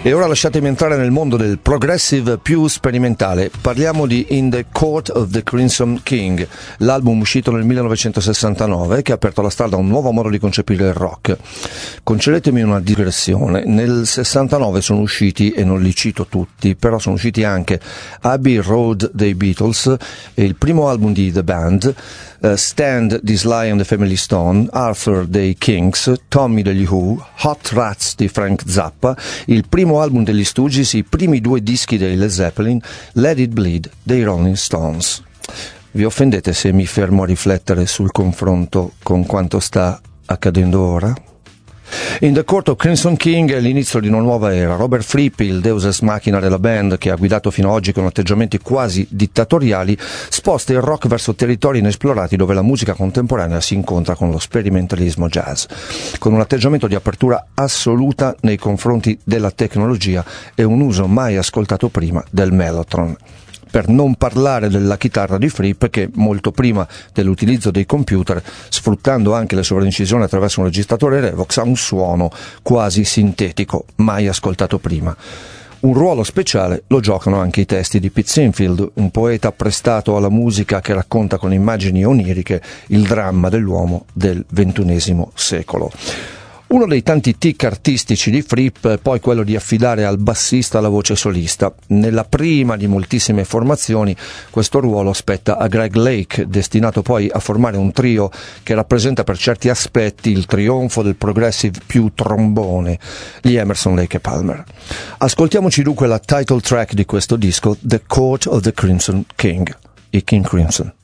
E ora lasciatemi entrare nel mondo del progressive più sperimentale. Parliamo di In the Court of the Crimson King, l'album uscito nel 1969 che ha aperto la strada a un nuovo modo di concepire il rock. Concedetemi una digressione, nel 69 sono usciti, e non li cito tutti, però sono usciti anche Abbey Road dei Beatles, e il primo album di The Band, Stand, This Lie and the Family Stone, Arthur dei Kinks, Tommy degli Who, Hot Rats di Frank Zappa, il primo album degli Stooges, i primi 2 dischi dei Led Zeppelin, Let It Bleed dei Rolling Stones. Vi offendete se mi fermo a riflettere sul confronto con quanto sta accadendo ora? In the Court of Crimson King è l'inizio di una nuova era. Robert Fripp, il deus ex machina della band, che ha guidato fino ad oggi con atteggiamenti quasi dittatoriali, sposta il rock verso territori inesplorati dove la musica contemporanea si incontra con lo sperimentalismo jazz, con un atteggiamento di apertura assoluta nei confronti della tecnologia e un uso mai ascoltato prima del mellotron. Per non parlare della chitarra di Fripp che, molto prima dell'utilizzo dei computer, sfruttando anche le sovraincisioni attraverso un registratore Revox, ha un suono quasi sintetico, mai ascoltato prima. Un ruolo speciale lo giocano anche i testi di Pete Sinfield, un poeta prestato alla musica che racconta con immagini oniriche il dramma dell'uomo del XXI secolo. Uno dei tanti tic artistici di Fripp è poi quello di affidare al bassista la voce solista. Nella prima di moltissime formazioni questo ruolo spetta a Greg Lake, destinato poi a formare un trio che rappresenta per certi aspetti il trionfo del progressive più trombone, gli Emerson, Lake e Palmer. Ascoltiamoci dunque la title track di questo disco, The Court of the Crimson King, i King Crimson.